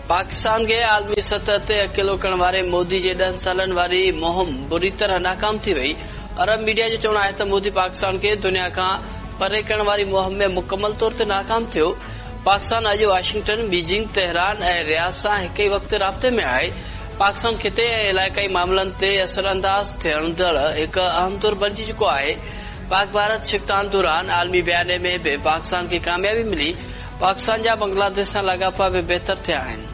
पाकिस्तान के आलमी सतह ते अकेलो करण वारे मोदी जे 10 सालन वारी मुहिम बुरी तरह नाकाम थी वई। अरब मीडिया जो चवणु आहे त मोदी पाकिस्तान खे दुनिया खां परे करण वारी मुहिम में मुकमल तौर ते नाकाम थियो। पाकिस्तान अॼु वाशिंगटन, बीजिंग, तेहरान ऐं रियाद सां हिक ई वक़्त राब्ते में आहे। पाकिस्तान खिते ऐं इलाइक़ाई मामलनि ते असरअंदाज थियणदड़ हिकु अहम तुर बणिजी चुको आहे। पाक भारत शिकतान दौरान आलमी बयाने में भी पाकिस्तान खे कामयाबी मिली। पाकिस्तान जा बांग्लादेश सां लाॻापा भी बहितर थिया आहिनि।